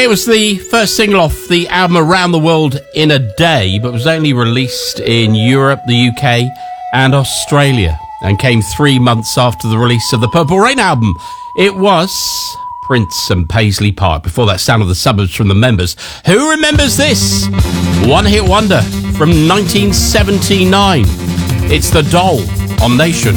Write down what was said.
It was the first single off the album Around the World in a Day, but was only released in Europe, the UK and Australia, and came 3 months after the release of the Purple Rain album. It was Prince and Paisley Park. Before that, Sound of the Suburbs from the Members. Who remembers this? One hit wonder from 1979. It's The Doll on Nation.